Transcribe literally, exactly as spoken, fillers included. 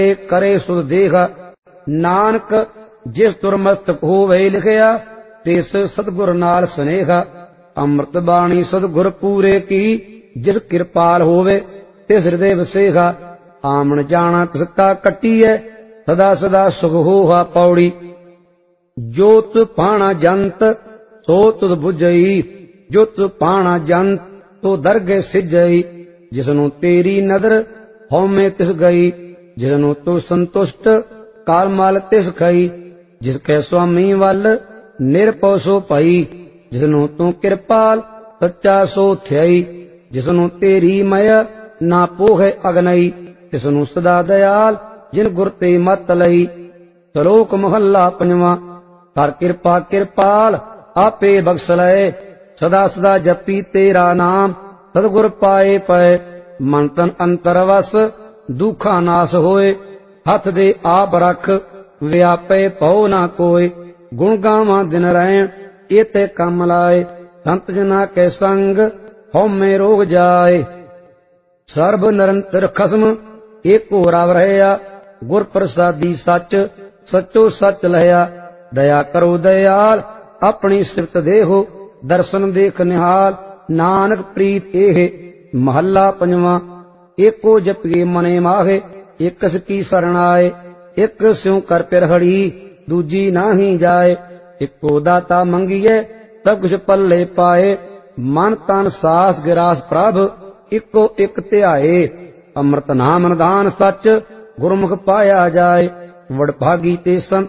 करे सुध देख। नानक जिस दुरमस्तक होवे लिखिया तिस सतगुर नाल स्नेह। अमृत बाणी सतगुर पूरे की जिस कृपाल होवे तिस हृदय वसेगा। आमन जाना तिसका कटिए सदा सदा सुख होहा पौड़ी। जोत पाणा जंत सो तुद बुझई जोत पाणा जंत तो दरगे सिजई। जिसनु तेरी नदर हौमे तिस गई जिसनु तू संतुष्ट काल माल तिस खई। जिसके स्वामी वल निरपौ सो पई जिसनु तू कृपाल सच्चा सो थई। जिसनु तेरी मय ना पोहे अगनई तिसनु सदा दयाल जिन गुर ते मत लई। श्लोक महला पंजवा। कर कृपा कृपाल आपे बख्श लय सदा सदा जपी तेरा नाम सतगुर पाए पय। मन तन अंतर वस दुखा नाश होए हथ दे आप रख व्यापे पौ ना कोय। गुण गावां दिन रहन एते कम लाए संत जना के संग हौमे रोग जाए। सर्ब निरंतर खसम एको रव रहया गुर प्रसादी सच सचो सच लहया। दया करो दयाल अपनी सिफत देहो दर्शन देख निहाल। नानक प्रीत एह महला पंजवा। एको जपिए मने माहे एक की शरण आए। एक स्यों कर पिरहड़ी दूजी नाही जाए। एको दाता मंगिए सब कुछ पल्ले पाए। मन तन सास गिरास प्रभ इको एक ध्याए। अमृत नाम निधान सच गुरमुख पाया जाए। वडभागी ते संत